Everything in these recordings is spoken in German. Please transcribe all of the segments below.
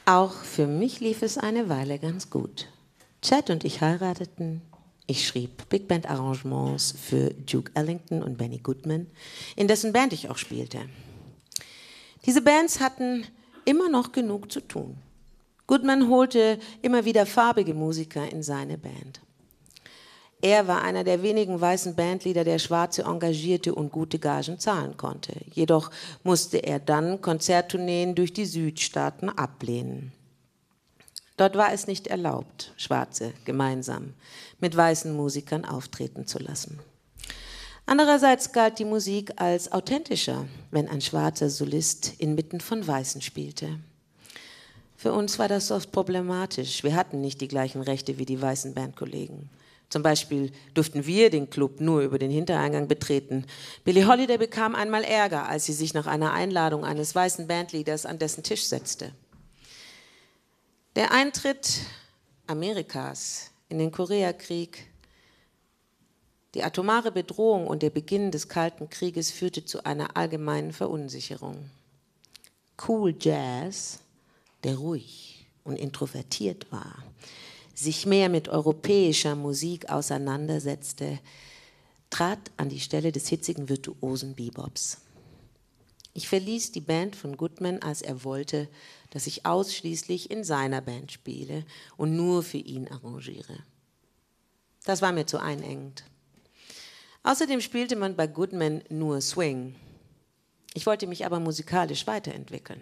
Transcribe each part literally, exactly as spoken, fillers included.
Auch für mich lief es eine Weile ganz gut. Chet und ich heirateten. Ich schrieb Big Band Arrangements für Duke Ellington und Benny Goodman, in dessen Band ich auch spielte. Diese Bands hatten immer noch genug zu tun. Goodman holte immer wieder farbige Musiker in seine Band. Er war einer der wenigen weißen Bandleader, der Schwarze engagierte und gute Gagen zahlen konnte. Jedoch musste er dann Konzerttourneen durch die Südstaaten ablehnen. Dort war es nicht erlaubt, Schwarze gemeinsam mit weißen Musikern auftreten zu lassen. Andererseits galt die Musik als authentischer, wenn ein schwarzer Solist inmitten von Weißen spielte. Für uns war das oft problematisch. Wir hatten nicht die gleichen Rechte wie die weißen Bandkollegen. Zum Beispiel durften wir den Club nur über den Hintereingang betreten. Billie Holiday bekam einmal Ärger, als sie sich nach einer Einladung eines weißen Bandleaders an dessen Tisch setzte. Der Eintritt Amerikas in den Koreakrieg, die atomare Bedrohung und der Beginn des Kalten Krieges führte zu einer allgemeinen Verunsicherung. Cool Jazz, der ruhig und introvertiert war, sich mehr mit europäischer Musik auseinandersetzte, trat an die Stelle des hitzigen virtuosen Bebops. Ich verließ die Band von Goodman, als er wollte, dass ich ausschließlich in seiner Band spiele und nur für ihn arrangiere. Das war mir zu einengend. Außerdem spielte man bei Goodman nur Swing. Ich wollte mich aber musikalisch weiterentwickeln.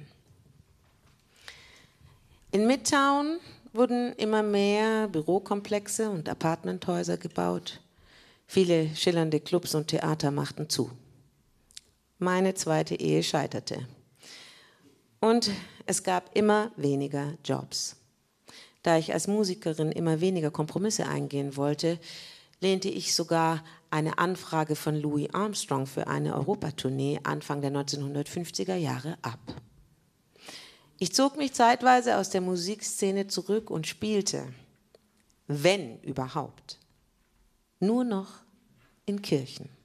In Midtown wurden immer mehr Bürokomplexe und Apartmenthäuser gebaut. Viele schillernde Clubs und Theater machten zu. Meine zweite Ehe scheiterte. Und es gab immer weniger Jobs. Da ich als Musikerin immer weniger Kompromisse eingehen wollte, lehnte ich sogar eine Anfrage von Louis Armstrong für eine Europatournee Anfang der neunzehnhundertfünfziger Jahre ab. Ich zog mich zeitweise aus der Musikszene zurück und spielte, wenn überhaupt, nur noch in Kirchen.